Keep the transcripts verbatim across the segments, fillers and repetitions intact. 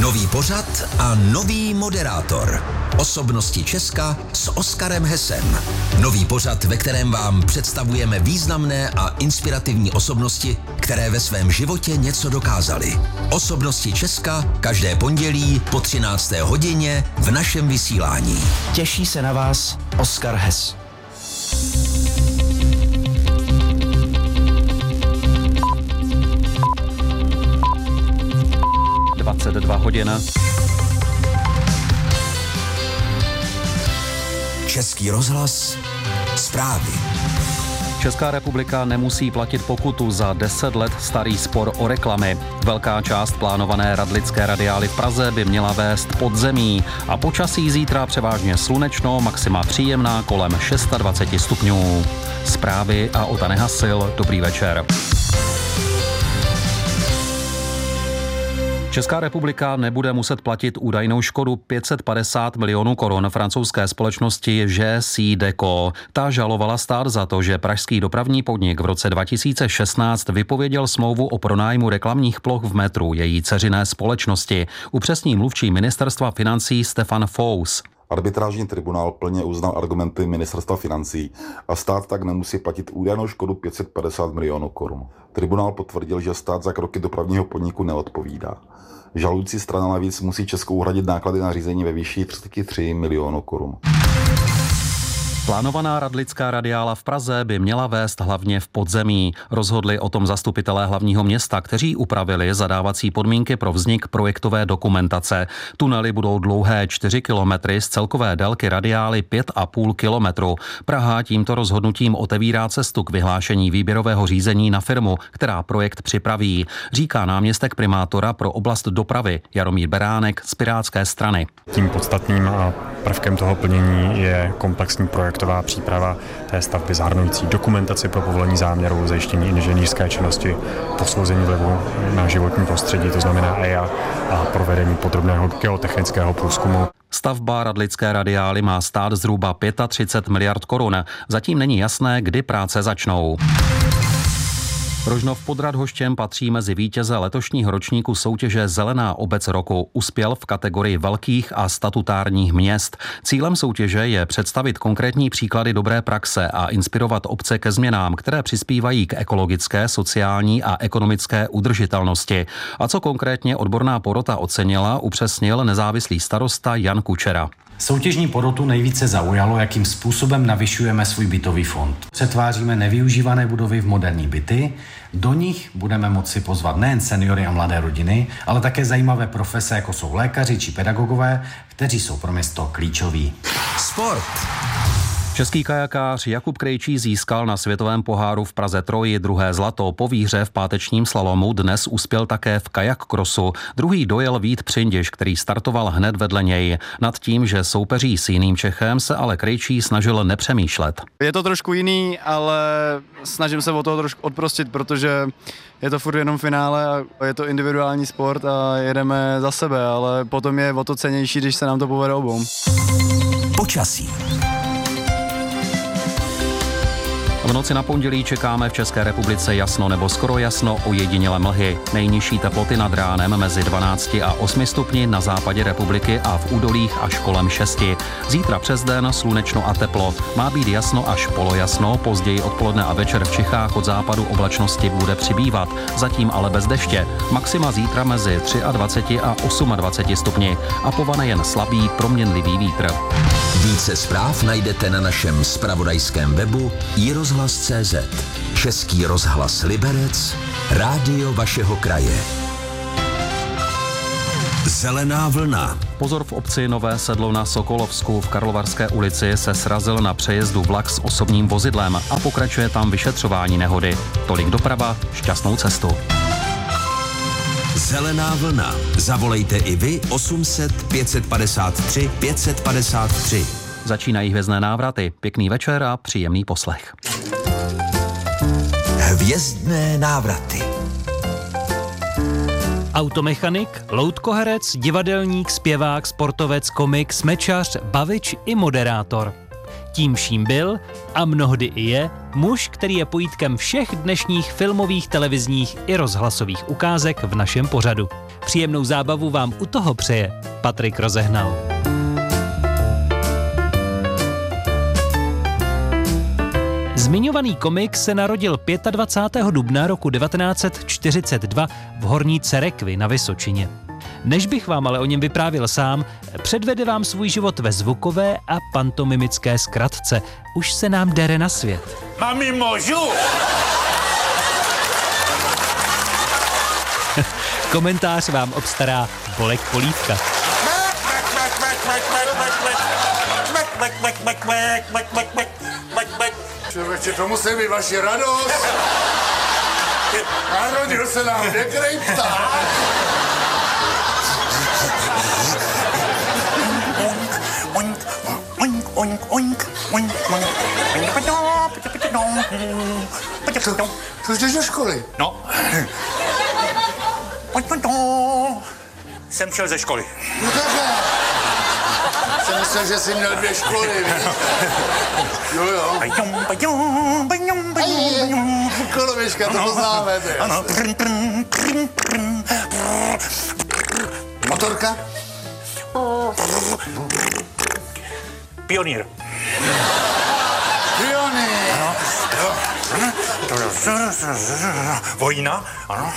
Nový pořad a nový moderátor. Osobnosti Česka s Oskarem Hessem. Nový pořad, ve kterém vám představujeme významné a inspirativní osobnosti, které ve svém životě něco dokázaly. Osobnosti Česka každé pondělí po třinácté hodině v našem vysílání. Těší se na vás Oskar Hess. dvacet dva hodin. Český rozhlas, zprávy. Česká republika nemusí platit pokutu za deset let starý spor o reklamy. Velká část plánované radlické radiály v Praze by měla vést pod zemí a počasí zítra převážně slunečno, maxima příjemná kolem dvacet šest stupňů. Zprávy a Ota Nehasil, dobrý večer. Česká republika nebude muset platit údajnou škodu pět set padesát milionů korun francouzské společnosti G C Deco. Ta žalovala stát za to, že pražský dopravní podnik v roce dva tisíce šestnáct vypověděl smlouvu o pronájmu reklamních ploch v metru její dceřiné společnosti. Upřesní mluvčí ministerstva financí Stefan Fous. Arbitrážní tribunál plně uznal argumenty ministerstva financí a stát tak nemusí platit údajnou škodu pět set padesát milionů korun. Tribunál potvrdil, že stát za kroky dopravního podniku neodpovídá. Žalující strana navíc musí Česku uhradit náklady na řízení ve výši třicet tři milionů korun. Plánovaná radlická radiála v Praze by měla vést hlavně v podzemí. Rozhodli o tom zastupitelé hlavního města, kteří upravili zadávací podmínky pro vznik projektové dokumentace. Tunely budou dlouhé čtyři kilometry, z celkové délky radiály pět a půl kilometru. Praha tímto rozhodnutím otevírá cestu k vyhlášení výběrového řízení na firmu, která projekt připraví, říká náměstek primátora pro oblast dopravy Jaromír Beránek z Pirátské strany. Tím podstatným prvkem toho plnění je komplexní projektová příprava té stavby zahrnující dokumentaci pro povolení záměru, zajištění inženýrské činnosti, posouzení vlivu na životní prostředí, to znamená E I A, a provedení podrobného geotechnického průzkumu. Stavba radlické radiály má stát zhruba třicet pět miliard korun. Zatím není jasné, kdy práce začnou. Rožnov pod Radhoštěm patří mezi vítěze letošního ročníku soutěže Zelená obec roku. Uspěl v kategorii velkých a statutárních měst. Cílem soutěže je představit konkrétní příklady dobré praxe a inspirovat obce ke změnám, které přispívají k ekologické, sociální a ekonomické udržitelnosti. A co konkrétně odborná porota ocenila, upřesnil nezávislý starosta Jan Kučera. Soutěžní porotu nejvíce zaujalo, jakým způsobem navyšujeme svůj bytový fond. Přetváříme nevyužívané budovy v moderní byty, do nich budeme moci pozvat nejen seniory a mladé rodiny, ale také zajímavé profese, jako jsou lékaři či pedagogové, kteří jsou pro město klíčoví. Sport. Český kajakář Jakub Krejčí získal na světovém poháru v Praze Troji druhé zlato. Po výhře v pátečním slalomu dnes uspěl také v kajak krosu. Druhý dojel Vít Přindiš, který startoval hned vedle něj. Nad tím, že soupeří s jiným Čechem, se ale Krejčí snažil nepřemýšlet. Je to trošku jiný, ale snažím se o toho trošku odprostit, protože je to furt jenom finále a je to individuální sport a jedeme za sebe, ale potom je o to cennější, když se nám to povede obou. Počasí. V noci na pondělí čekáme v České republice jasno nebo skoro jasno, ojedinělé mlhy. Nejnižší teploty nad ránem mezi dvanácti a osmi stupni na západě republiky a v údolích až kolem šesti. Zítra přes den slunečno a teplo. Má být jasno až polojasno, později odpoledne a večer v Čechách od západu oblačnosti bude přibývat, zatím ale bez deště. Maxima zítra mezi dvaceti třemi a dvaceti osmi stupni a povane jen slabý proměnlivý vítr. Více zpráv najdete na našem zpravodajském webu i rozhlas tečka cé zet. Český rozhlas Liberec, rádio vašeho kraje. Zelená vlna. Pozor, v obci Nové Sedlo na Sokolovsku v Karlovarské ulici se srazil na přejezdu vlak s osobním vozidlem a pokračuje tam vyšetřování nehody. Tolik doprava, šťastnou cestu. Zelená vlna. Zavolejte i vy osm set pět set padesát tři pět set padesát tři. Začínají hvězdné návraty. Pěkný večer a příjemný poslech. Hvězdné návraty. Automechanik, loutkoherec, divadelník, zpěvák, sportovec, komik, smečař, bavič i moderátor. Tím vším byl, a mnohdy i je, muž, který je pojítkem všech dnešních filmových, televizních i rozhlasových ukázek v našem pořadu. Příjemnou zábavu vám u toho přeje Patrik Rozehnal. Zmiňovaný komik se narodil dvacátého pátého dubna roku devatenáct set čtyřicet dva v Horní Cerekvi na Vysočině. Než bych vám ale o něm vyprávěl sám, předvede vám svůj život ve zvukové a pantomimické zkratce. Už se nám dere na svět. Mami, můžu? Komentář vám obstará Bolek Polívka. Člověče, to musí být vaši radost. Narodil se nám některý pták. Oink, oink, oink, oink, oink, oink. Co jdeš do školy? No. Jsem šel ze školy. No takhle. Jsem myslel, že jsi měl dvě školy, víš? Jo, jo. Koloběžka, to poznáme, to je jasné. Motorka? Pionýr. Pionýr. Ano. Vojna, ano.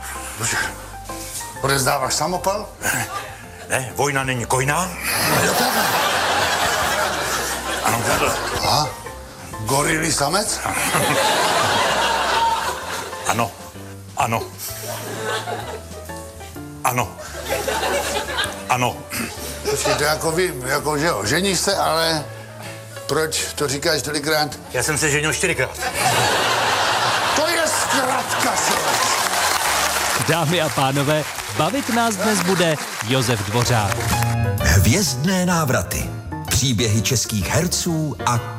Odezdáváš samopal? Ne, vojna není kojná. Jo, takhle. Ano, takhle. A? Gorilý samec? Ano, ano. Ano. Ano. Počkej, to jako vím, jako že jo, ženíš se, ale proč to říkáš tolikrát? Já jsem se ženil čtyřikrát. To je zkratka, člověk. Dámy a pánové, bavit nás dnes bude Josef Dvořák. Hvězdné návraty. Příběhy českých herců a